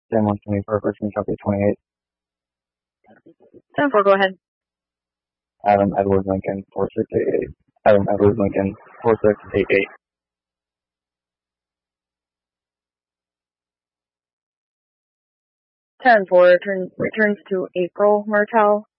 Sam 124, Virginia Copy 28. 10-4, go ahead. Adam Edward Lincoln 4688. Adam Edward Lincoln 4688. Ten-4 returns to April Martel.